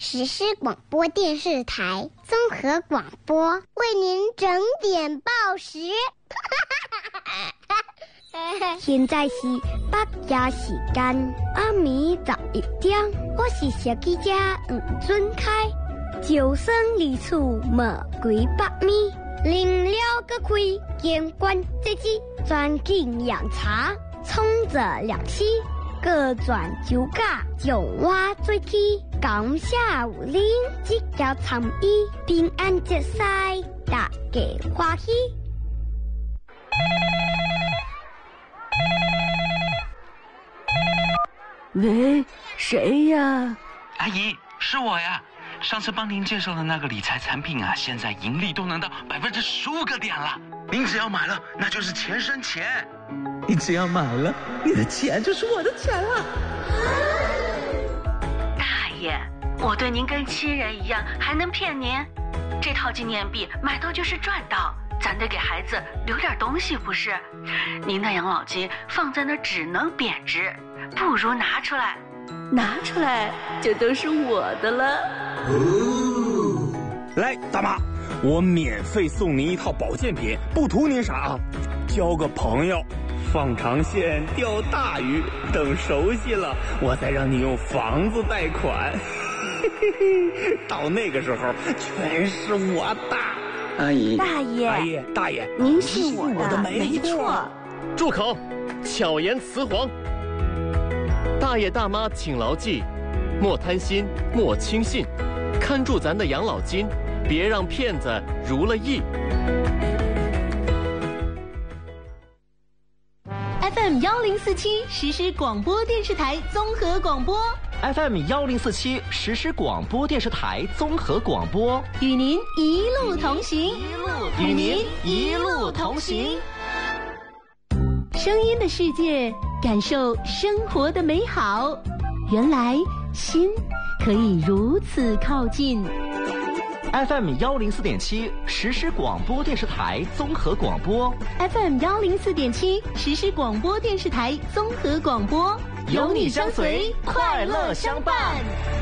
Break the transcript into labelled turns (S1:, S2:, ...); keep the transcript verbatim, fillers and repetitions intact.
S1: 实施广播电视台综合广播，为您整点报时。现在是北京时间暗暝十一点，我是小记者吴俊凯。就算离厝无几百米，临了个开监管自己，专进养茶，冲着两栖，各转九架，就我最起，感谢有您即条参与，平安节赛，大家欢喜。
S2: 喂，谁呀？
S3: 阿姨，是我呀。上次帮您介绍的那个理财产品啊，现在盈利都能到百分之十五个点了。您只要买了，那就是钱生钱。
S4: 你只要买了，你的钱就是我的钱了。
S5: 大爷，我对您跟亲人一样，还能骗您？这套纪念币买到就是赚到，咱得给孩子留点东西，不是？您的养老金放在那儿只能贬值，不如拿出来。拿出来就都是我的了。
S6: 哦，来，大妈，我免费送您一套保健品，不图您啥啊，交个朋友，放长线钓大鱼，等熟悉了，我再让你用房子贷款。到那个时候，全是我的。
S4: 阿姨，
S5: 大爷，
S6: 阿姨，大爷，
S5: 您是我的，
S6: 我的
S5: 没错。
S7: 住口！巧言辞黄。大爷大妈请牢记，莫贪心，莫轻信，看住咱的养老金，别让骗子如了意。
S8: F M 幺零四七实施广播电视台综合广播
S9: ，F M 幺零四七实施广播电视台综合广播，
S8: 与您一路同行，
S9: 与您一路同行。
S8: 声音的世界，感受生活的美好。原来心可以如此靠近。
S9: F M 幺零四点七实施广播电视台综合广播
S8: ，F M 幺零四点七实施广播电视台综合广播，
S9: 有你相随，快乐相伴。